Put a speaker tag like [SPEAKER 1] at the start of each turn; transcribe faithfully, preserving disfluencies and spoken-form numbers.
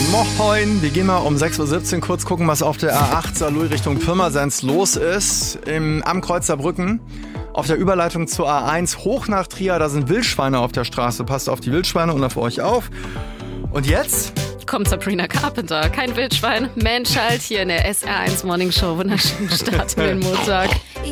[SPEAKER 1] Moin, wir gehen mal um sechs Uhr siebzehn kurz gucken, was auf der A acht Saarlouis Richtung Pirmasens los ist. Im, am Kreuz Saarbrücken. Auf der Überleitung zur A eins hoch nach Trier, da sind Wildschweine auf der Straße. Passt auf die Wildschweine und auf euch auf. Und jetzt
[SPEAKER 2] kommt Sabrina Carpenter. Kein Wildschwein, Man Child hier in der S R eins Morning Show. Wunderschönen Start in den Montag.